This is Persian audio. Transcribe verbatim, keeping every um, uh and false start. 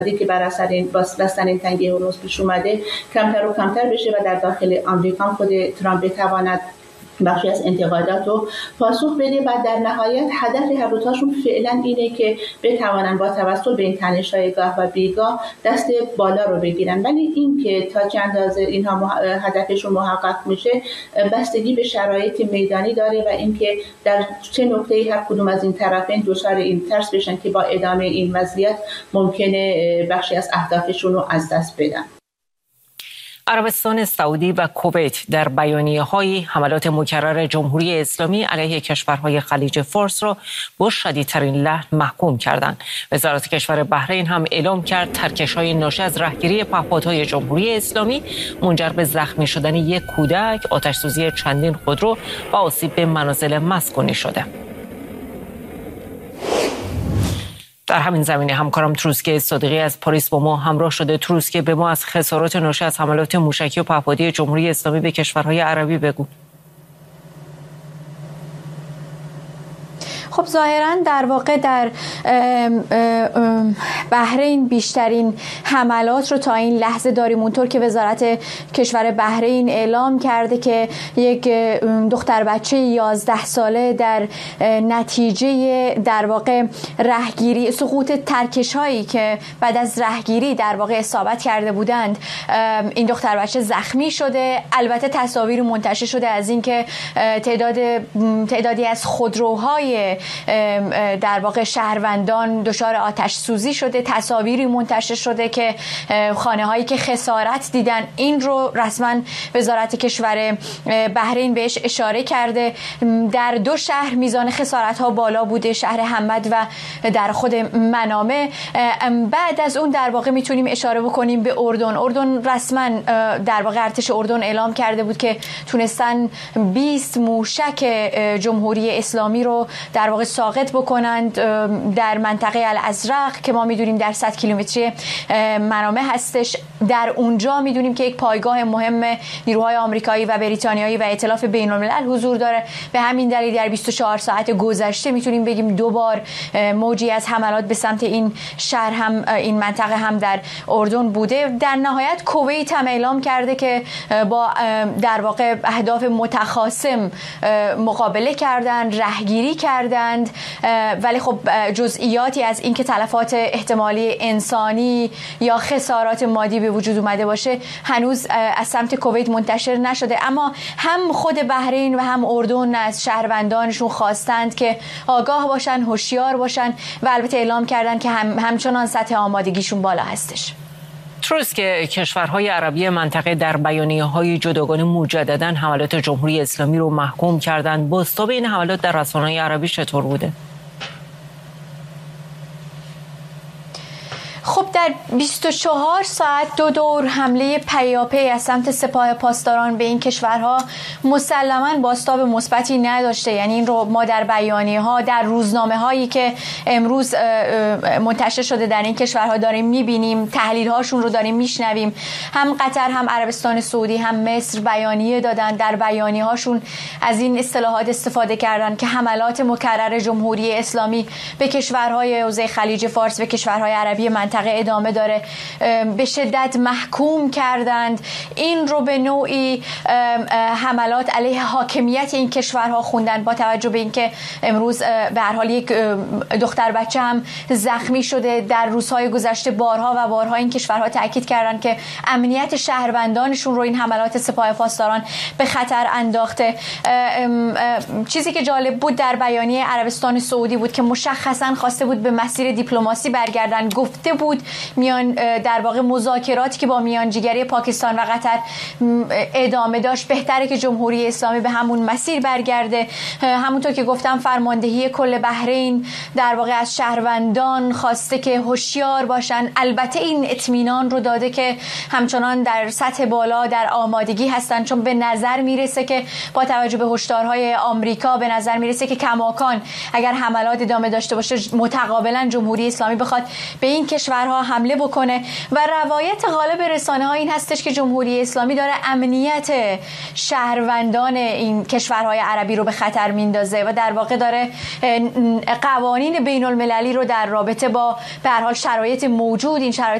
که بر اثر این بستن این تنگه هرمز پیش اومده کمتر و کمتر بشه و در داخل آمریکا خود ترامپ بتواند بخشی از انتقادات رو پاسخ بده و در نهایت هدف هر دوتاشون فعلا اینه که بتوانن با توسل به این تنش‌های گاه و بیگاه دست بالا رو بگیرن. ولی این که تا چه اندازه اینها هدفشون محقق میشه بستگی به شرایط میدانی داره و اینکه در چه نقطه‌ای هر کدوم از این طرفین دچار این ترس بشن که با ادامه این وضعیت ممکنه بخشی از اهدافشون رو از دست بدن. عربستان سعودی و کویت در بیانیه‌های حملات مکرر جمهوری اسلامی علیه کشورهای خلیج فارس را با شدیدترین لحن محکوم کردند. وزارت کشور بحرین هم اعلام کرد ترکش‌های ناشی از رهگیری پهپادهای جمهوری اسلامی منجر به زخمی شدن یک کودک، آتش‌سوزی چندین خودرو و آسیب به منازل مسکونی شده. در همین زمینه همکارم تروسکه صادقی از پاریس با ما همراه شده. تروسکه، به ما از خسارات ناشی از حملات موشکی و پهپادی جمهوری اسلامی به کشورهای عربی بگو. خب ظاهراً در واقع در بحرین بیشترین حملات رو تا این لحظه داریم، اونطور که وزارت کشور بحرین اعلام کرده که یک دختر بچه یازده ساله در نتیجه در واقع رهگیری سقوط ترکش هایی که بعد از رهگیری در واقع اصابت کرده بودند این دختر بچه زخمی شده. البته تصاویر منتشر شده از اینکه تعداد تعدادی از خودروهای در واقع شهروندان دچار آتش سوزی شده. تصاویری منتشر شده که خانه هایی که خسارت دیدن، این رو رسما وزارت کشور بحرین بهش اشاره کرده. در دو شهر میزان خسارت ها بالا بوده، شهر حمد و در خود منامه. بعد از اون در واقع میتونیم اشاره بکنیم به اردن. اردن رسما در واقع ارتش اردن اعلام کرده بود که تونستن بیست موشک جمهوری اسلامی رو در واقع ساقط بکنند در منطقه الازرق که ما میدونیم در صد کیلومتری منامه هستش. در اونجا میدونیم که یک پایگاه مهم نیروهای آمریکایی و بریتانیایی و ائتلاف بین‌الملل حضور داره. به همین دلیل در بیست و چهار ساعت گذشته میتونیم بگیم دو بار موجی از حملات به سمت این شهر هم این منطقه هم در اردن بوده. در نهایت کویت هم اعلام کرده که با در واقع اهداف متخاصم مقابله کردند، رهگیری کردند، ولی خب جزئیاتی از اینکه تلفات احتمالی انسانی یا خسارات مادی به وجود اومده باشه هنوز از سمت کویت منتشر نشده. اما هم خود بحرین و هم اردن از شهروندانشون خواستند که آگاه باشن، هوشیار باشن و البته اعلام کردن که هم همچنان سطح آمادگیشون بالا هستش. تروس که کشورهای عربی منطقه در بیانیه‌های جداگانه مجدداً حملات جمهوری اسلامی رو محکوم کردند، بازتاب این حملات در رسانه‌های عربی چطور بوده؟ خب در بیست و چهار ساعت دو دور حمله پیاپی از سمت سپاه پاسداران به این کشورها مسلماً بازتاب مثبتی نداشته. یعنی این رو ما در بیانیه‌ها، در روزنامه‌هایی که امروز منتشر شده در این کشورها داریم می‌بینیم، تحلیل‌هاشون رو داریم می‌شنویم. هم قطر، هم عربستان سعودی، هم مصر بیانیه دادن. در بیانیه‌هاشون از این اصطلاحات استفاده کردن که حملات مکرر جمهوری اسلامی به کشورهای حوزه خلیج فارس و کشورهای عربی منطقه ادامه داره، به شدت محکوم کردند. این رو به نوعی حملات علیه حاکمیت این کشورها خوندن، با توجه به اینکه امروز به هر حال یک دختر بچه هم زخمی شده. در روزهای گذشته بارها و بارها این کشورها تاکید کردند که امنیت شهروندانشون رو این حملات سپاه پاسداران به خطر انداخته. چیزی که جالب بود در بیانیه عربستان سعودی بود که مشخصاً خواسته بود به مسیر دیپلماسی برگردن. گفته بود میان در واقع مذاکراتی که با میانجیگری پاکستان و قطر ادامه داشت، بهتره که جمهوری اسلامی به همون مسیر برگرده. همونطور که گفتم فرماندهی کل بحرین در واقع از شهروندان خواسته که هوشیار باشن. البته این اطمینان رو داده که همچنان در سطح بالا در آمادگی هستن، چون به نظر میرسه که با توجه به هشدارهای آمریکا به نظر میرسه که کماکان اگر حملات ادامه داشته باشه متقابلا جمهوری اسلامی بخواد به این کشور کشورها حمله بکنه و روایت غالب رسانه ها این هستش که جمهوری اسلامی داره امنیت شهروندان این کشورهای عربی رو به خطر میندازه و در واقع داره قوانین بین المللی رو در رابطه با به هر حال شرایط موجود این شرایط